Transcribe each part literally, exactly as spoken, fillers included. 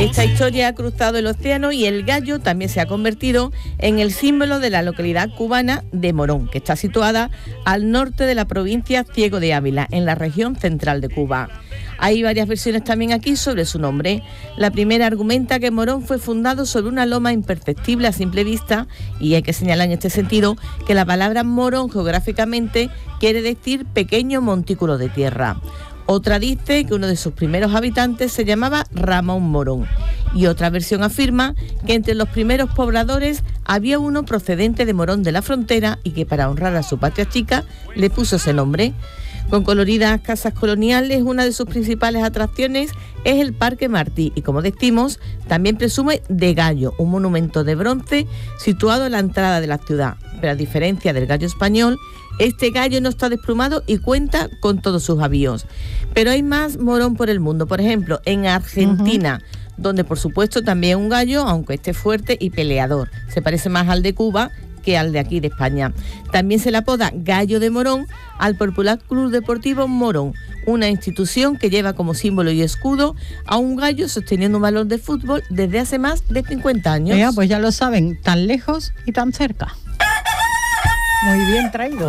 Esta historia ha cruzado el océano y el gallo también se ha convertido en el símbolo de la localidad cubana de Morón, que está situada al norte de la provincia Ciego de Ávila, en la región central de Cuba. Hay varias versiones también aquí sobre su nombre. La primera argumenta que Morón fue fundado sobre una loma imperceptible a simple vista, y hay que señalar en este sentido que la palabra Morón geográficamente quiere decir pequeño montículo de tierra. Otra dice que uno de sus primeros habitantes se llamaba Ramón Morón, y otra versión afirma que entre los primeros pobladores había uno procedente de Morón de la Frontera y que para honrar a su patria chica le puso ese nombre. Con coloridas casas coloniales, una de sus principales atracciones es el Parque Martí y, como decimos, también presume de gallo, un monumento de bronce situado en la entrada de la ciudad. Pero a diferencia del gallo español, este gallo no está desplumado y cuenta con todos sus avíos. Pero hay más Morón por el mundo, por ejemplo, en Argentina, uh-huh. donde por supuesto también un gallo, aunque esté fuerte y peleador. Se parece más al de Cuba que al de aquí de España. También se le apoda Gallo de Morón al popular Club Deportivo Morón, una institución que lleva como símbolo y escudo a un gallo sosteniendo un balón de fútbol desde hace más de cincuenta años. Ya, pues ya lo saben, tan lejos y tan cerca. Muy bien traído.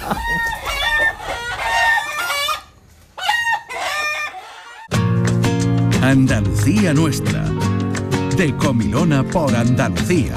Andalucía nuestra, de Comilona por Andalucía.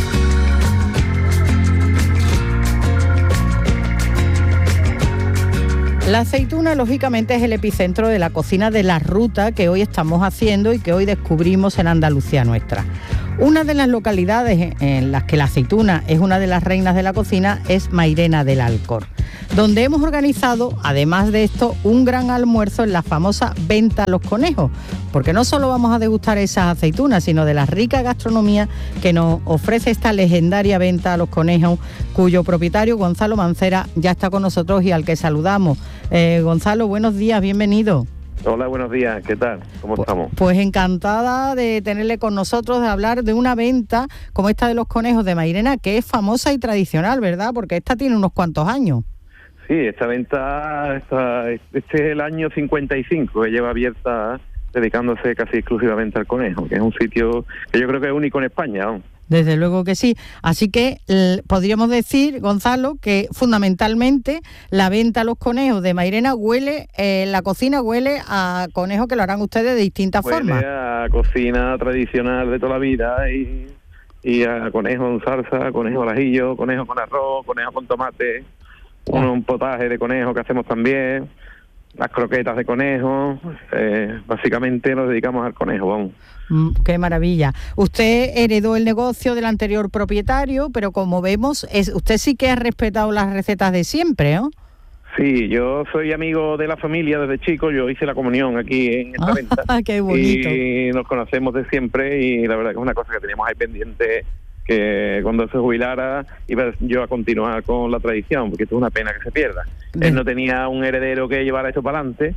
La aceituna, lógicamente, es el epicentro de la cocina de la ruta que hoy estamos haciendo y que hoy descubrimos en Andalucía nuestra. Una de las localidades en las que la aceituna es una de las reinas de la cocina es Mairena del Alcor, donde hemos organizado, además de esto, un gran almuerzo en la famosa Venta a los Conejos, porque no solo vamos a degustar esas aceitunas, sino de la rica gastronomía que nos ofrece esta legendaria Venta a los Conejos, cuyo propietario, Gonzalo Mancera, ya está con nosotros y al que saludamos. Eh, Gonzalo, buenos días, bienvenido. Hola, buenos días, ¿qué tal? ¿Cómo pues, estamos? Pues encantada de tenerle con nosotros, de hablar de una venta como esta de los conejos de Mairena, que es famosa y tradicional, ¿verdad? Porque esta tiene unos cuantos años. Sí, esta venta, esta, este es el año cincuenta y cinco que lleva abierta, dedicándose casi exclusivamente al conejo, que es un sitio que yo creo que es único en España, ¿no? Desde luego que sí. Así que eh, podríamos decir, Gonzalo, que fundamentalmente la Venta a los Conejos de Mairena huele, eh, la cocina huele a conejo, que lo harán ustedes de distintas huele formas. Huele a cocina tradicional de toda la vida y, y a conejo en salsa, conejo al ajillo, conejo con arroz, conejo con tomate, un, un potaje de conejo que hacemos también, las croquetas de conejo, eh, básicamente nos dedicamos al conejo, vamos. Mm, qué maravilla. Usted heredó el negocio del anterior propietario, pero como vemos, es, usted sí que ha respetado las recetas de siempre, ¿no? Sí, yo soy amigo de la familia desde chico, yo hice la comunión aquí en esta venta. Ah, qué bonito. Y nos conocemos de siempre y la verdad que es una cosa que teníamos ahí pendiente, que cuando se jubilara iba yo a continuar con la tradición, porque esto es una pena que se pierda. De... Él no tenía un heredero que llevara esto para adelante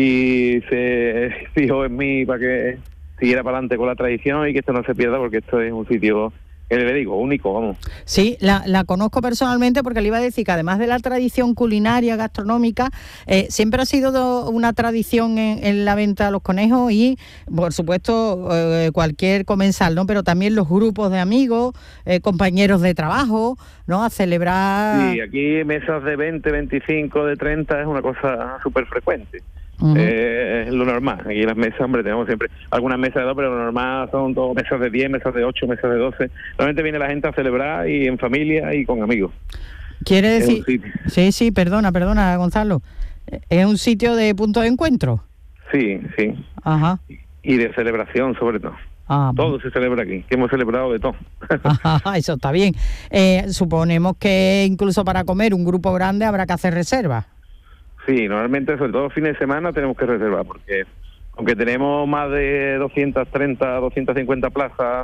y se fijó en mí para que siguiera para adelante con la tradición y que esto no se pierda, porque esto es un sitio, que le digo, único, vamos. Sí, la, la conozco personalmente, porque le iba a decir que además de la tradición culinaria, gastronómica, eh, siempre ha sido do, una tradición en, en la Venta a los Conejos y, por supuesto, eh, cualquier comensal, ¿no? Pero también los grupos de amigos, eh, compañeros de trabajo, ¿no? A celebrar... Sí, aquí mesas de veinte, veinticinco, de treinta es una cosa súper frecuente. Uh-huh. Eh, es lo normal. Aquí las mesas, hombre, tenemos siempre algunas mesas de dos, pero lo normal son todo mesas de diez, mesas de ocho, mesas de doce. Realmente viene la gente a celebrar y en familia y con amigos. Quiere decir... Sí, sí, perdona, perdona, Gonzalo. ¿Es un sitio de punto de encuentro? Sí, sí. Ajá. Y de celebración, sobre todo. Ah, todo se celebra aquí, que hemos celebrado de todo. Ajá, eso está bien. Eh, suponemos que incluso para comer un grupo grande habrá que hacer reservas. Sí, normalmente, sobre todo fines de semana, tenemos que reservar, porque aunque tenemos más de doscientas treinta, doscientas cincuenta plazas,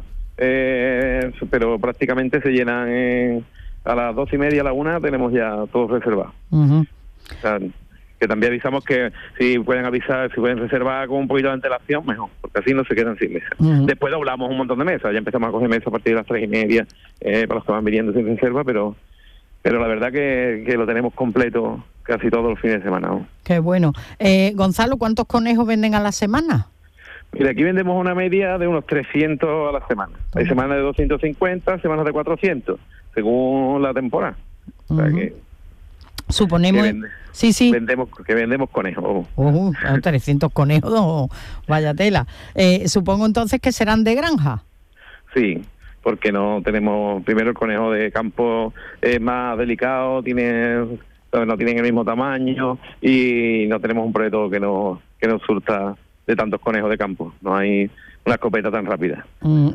eh, pero prácticamente se llenan en, a las dos y media, a la una, tenemos ya todo reservado. Uh-huh. O sea, que también avisamos que si pueden avisar, si pueden reservar con un poquito de antelación, mejor, porque así no se quedan sin mesa. Uh-huh. Después doblamos un montón de mesas, ya empezamos a coger mesas a partir de las tres y media, eh, para los que van viniendo sin reserva, pero pero la verdad que, que lo tenemos completo casi todos los fines de semana, ¿no? Qué bueno. Eh, Gonzalo, ¿cuántos conejos venden a la semana? Mira, aquí vendemos una media de unos trescientos a la semana. Hay semanas de doscientos cincuenta, semanas de cuatrocientos, según la temporada. O sea, uh-huh. que, Suponemos... que vende, sí, sí. Vendemos, que vendemos conejos. Uh, trescientos conejos, oh, vaya tela. Eh, supongo entonces que serán de granja. Sí, porque no tenemos... Primero, el conejo de campo es más delicado, tiene... no tienen el mismo tamaño y no tenemos un proyecto que nos, que nos surta de tantos conejos de campo. No hay una escopeta tan rápida. Mm.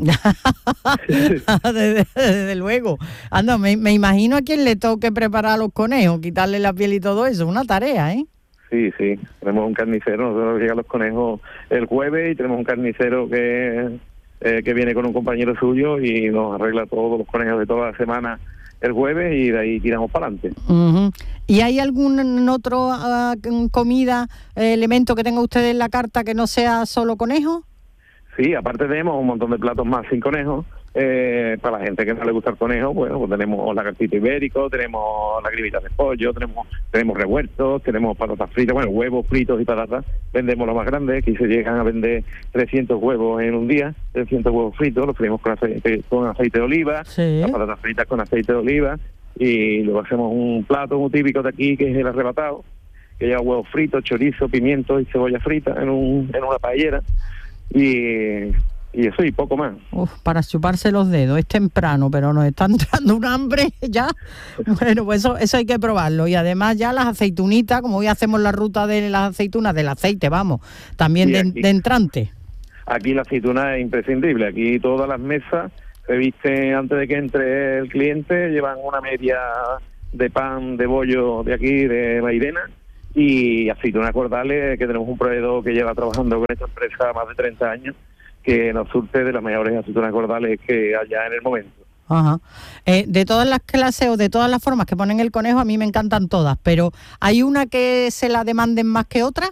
desde, desde luego. Anda, me, me imagino a quien le toque preparar a los conejos, quitarle la piel y todo eso. Una tarea, ¿eh? Sí, sí. Tenemos un carnicero. Nosotros llegan los conejos el jueves y tenemos un carnicero que, eh, que viene con un compañero suyo y nos arregla todos los conejos de toda la semana el jueves y de ahí tiramos para adelante. Uh-huh. ¿Y hay algún otro uh, comida, eh, elemento que tenga usted en la carta que no sea solo conejo? Sí, aparte tenemos un montón de platos más sin conejo. Eh, para la gente que no le gusta el conejo, bueno, pues tenemos lagartito ibérico, tenemos lagrimitas de pollo, tenemos tenemos revueltos, tenemos patatas fritas, bueno, huevos fritos y patatas. Vendemos los más grandes, que se llegan a vender trescientos huevos en un día, trescientos huevos fritos, los freímos con aceite, con aceite de oliva, sí. Las patatas fritas con aceite de oliva, y luego hacemos un plato muy típico de aquí, que es el arrebatado, que lleva huevos fritos, chorizo, pimiento y cebolla frita en, un, en una paellera, y... Y eso y poco más. Uf, para chuparse los dedos, es temprano, pero nos está entrando un hambre ya. Bueno, pues eso, eso hay que probarlo. Y además ya las aceitunitas, como hoy hacemos la ruta de las aceitunas, del aceite, vamos, también de, aquí, de entrante. Aquí la aceituna es imprescindible. Aquí todas las mesas se visten antes de que entre el cliente, llevan una media de pan de bollo de aquí, de Mairena, y aceituna Cordales, que tenemos un proveedor que lleva trabajando con esta empresa más de treinta años, que nos surte de las mejores aceitunas Cordales que haya en el momento. Ajá. Eh, de todas las clases o de todas las formas que ponen el conejo, a mí me encantan todas, pero ¿hay una que se la demanden más que otra?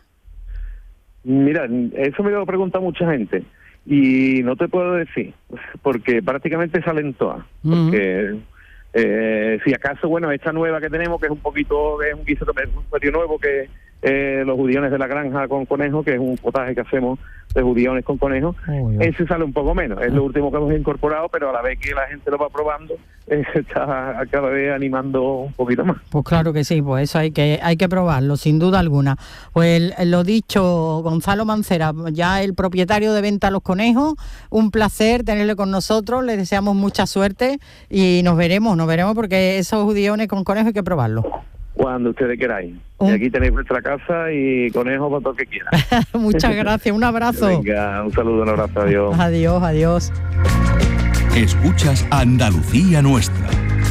Mira, eso me lo pregunta mucha gente y no te puedo decir, porque prácticamente salen todas. Uh-huh. Porque eh, si acaso, bueno, esta nueva que tenemos, que es un poquito, es un guiso que es un medio nuevo, que eh, los judiones de la granja con conejo, que es un potaje que hacemos de judiones con conejo, oh, ese sale un poco menos, es lo último que hemos incorporado, pero a la vez que la gente lo va probando, eh, se está cada vez animando un poquito más. Pues claro que sí, pues eso hay que hay que probarlo, sin duda alguna. Pues el, lo dicho, Gonzalo Mancera, ya el propietario de Venta Los Conejos, un placer tenerle con nosotros, le deseamos mucha suerte y nos veremos, nos veremos porque esos judiones con conejo hay que probarlo. Cuando ustedes queráis. ¿Un? Y aquí tenéis vuestra casa y conejos para todo lo que quieran. Muchas gracias, un abrazo. Venga, un saludo, un abrazo, adiós. Adiós, adiós. Escuchas Andalucía Nuestra.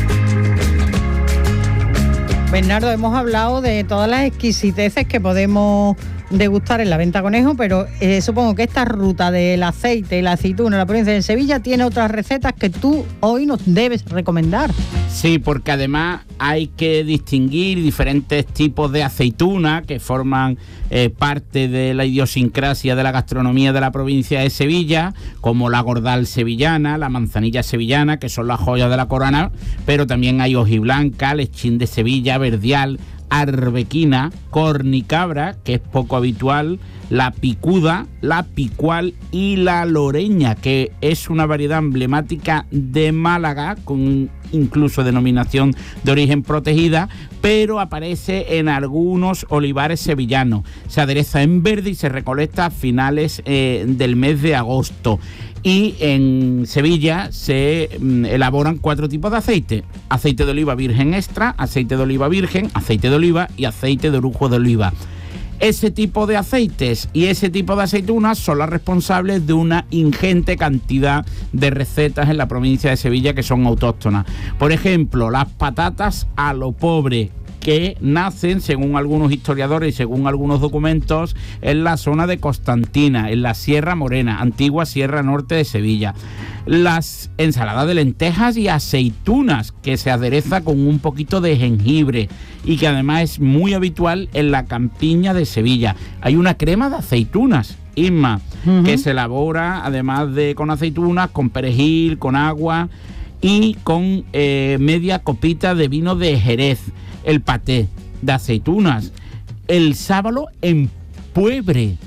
Bernardo, hemos hablado de todas las exquisiteces que podemos degustar en la Venta Conejo, pero eh, supongo que esta ruta del aceite y la aceituna en la provincia de Sevilla tiene otras recetas que tú hoy nos debes recomendar. Sí, porque además hay que distinguir diferentes tipos de aceituna que forman eh, parte de la idiosincrasia de la gastronomía de la provincia de Sevilla, como la gordal sevillana, la manzanilla sevillana, que son las joyas de la corona, pero también hay hojiblanca, lechín de Sevilla, verdial, arbequina, cornicabra, que es poco habitual, la picuda, la picual y la loreña, que es una variedad emblemática de Málaga, con incluso denominación de origen protegida, pero aparece en algunos olivares sevillanos. Se adereza en verde y se recolecta a finales eh, del mes de agosto. Y en Sevilla se mm, elaboran cuatro tipos de aceite: aceite de oliva virgen extra, aceite de oliva virgen, aceite de oliva y aceite de orujo de oliva. Ese tipo de aceites y ese tipo de aceitunas son las responsables de una ingente cantidad de recetas en la provincia de Sevilla que son autóctonas. Por ejemplo, las patatas a lo pobre, que nacen, según algunos historiadores y según algunos documentos, en la zona de Constantina, en la Sierra Morena, antigua Sierra Norte de Sevilla. Las ensaladas de lentejas y aceitunas, que se adereza con un poquito de jengibre y que además es muy habitual en la campiña de Sevilla. Hay una crema de aceitunas, Isma, uh-huh, que se elabora además de con aceitunas, con perejil, con agua y con eh, media copita de vino de Jerez. El paté de aceitunas, el sábalo en puebre,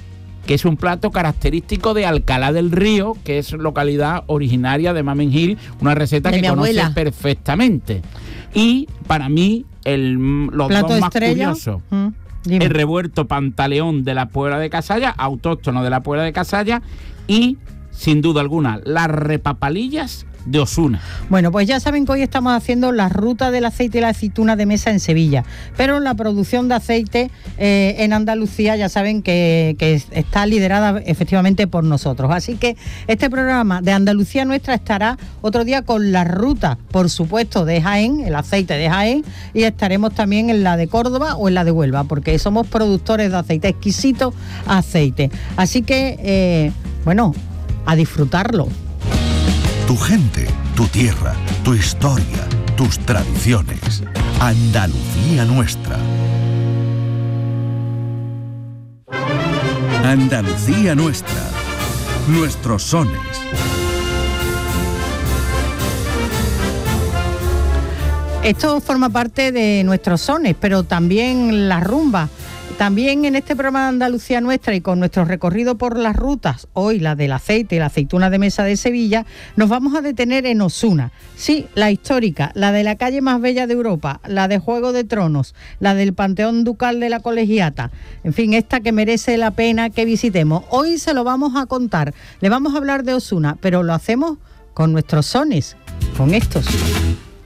que es un plato característico de Alcalá del Río, que es localidad originaria de Mamen Gil, una receta de que conoce abuela. perfectamente. Y para mí, el, los ¿Plato dos más estrella? curiosos, Mm, dime. el revuelto Pantaleón de la Puebla de Casalla, autóctono de la Puebla de Casalla, y, sin duda alguna, las repapalillas de Osuna. Bueno, pues ya saben que hoy estamos haciendo la ruta del aceite y la aceituna de mesa en Sevilla, pero la producción de aceite eh, en Andalucía ya saben que, que está liderada efectivamente por nosotros. Así que este programa de Andalucía Nuestra estará otro día con la ruta, por supuesto, de Jaén, el aceite de Jaén, y estaremos también en la de Córdoba o en la de Huelva, porque somos productores de aceite, exquisito aceite. Así que, eh, bueno, a disfrutarlo. Tu gente, tu tierra, tu historia, tus tradiciones. Andalucía Nuestra. Andalucía Nuestra. Nuestros sones. Esto forma parte de nuestros sones, pero también la rumba. También en este programa de Andalucía Nuestra y con nuestro recorrido por las rutas, hoy la del aceite y la aceituna de mesa de Sevilla, nos vamos a detener en Osuna. Sí, la histórica, la de la calle más bella de Europa, la de Juego de Tronos, la del Panteón Ducal de la Colegiata. En fin, esta que merece la pena que visitemos. Hoy se lo vamos a contar, le vamos a hablar de Osuna, pero lo hacemos con nuestros sones, con estos.